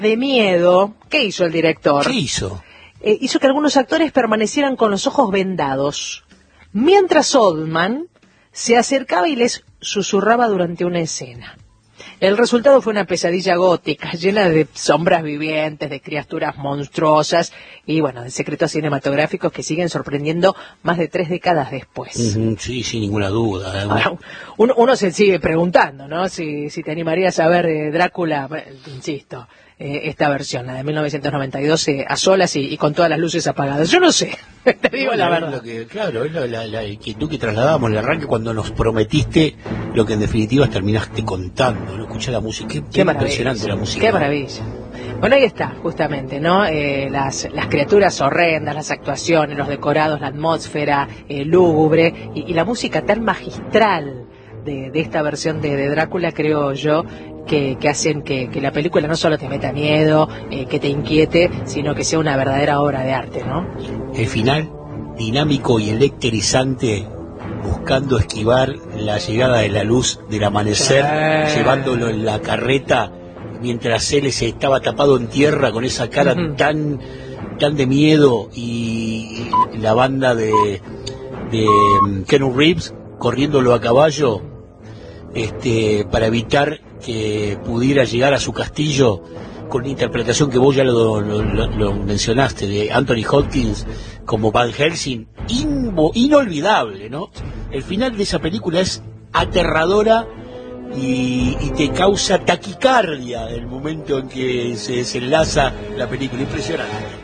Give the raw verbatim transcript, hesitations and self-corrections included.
de miedo, ¿qué hizo el director? ¿Qué hizo? Eh, hizo que algunos actores permanecieran con los ojos vendados, mientras Oldman se acercaba y les susurraba durante una escena. El resultado fue una pesadilla gótica, llena de sombras vivientes, de criaturas monstruosas y, bueno, de secretos cinematográficos que siguen sorprendiendo más de tres décadas después. Uh-huh, sí, sin ninguna duda. ¿eh? Ahora, uno, uno se sigue preguntando, ¿no? Si, si te animarías a ver eh, Drácula, insisto, eh, esta versión, la de mil novecientos noventa y dos, eh, a solas y, y con todas las luces apagadas. Yo no sé, te digo bueno, la verdad. Lo que, claro, es la, la, la inquietud que trasladábamos en el arranque cuando nos prometiste lo que en definitiva terminaste contando, ¿no? Escuché la música, qué, qué, qué impresionante la música. Qué maravilla. Bueno, ahí está, justamente, ¿no? Eh, las, las criaturas horrendas, las actuaciones, los decorados, la atmósfera eh, lúgubre y, y la música tan magistral de, de esta versión de, de Drácula, creo yo, que, que hacen que, que la película no solo te meta miedo, eh, que te inquiete, sino que sea una verdadera obra de arte, ¿no? El final, dinámico y electrizante, buscando esquivar la llegada de la luz del amanecer, sí. Llevándolo en la carreta, mientras él se estaba tapado en tierra con esa cara uh-huh. tan tan de miedo, y la banda de, de Keanu Reeves corriéndolo a caballo este para evitar que pudiera llegar a su castillo, con la interpretación que vos ya lo, lo, lo, lo mencionaste, de Anthony Hopkins como Van Helsing, invo, inolvidable, ¿no? El final de esa película es aterradora y, y te causa taquicardia el momento en que se desenlaza la película, impresionante.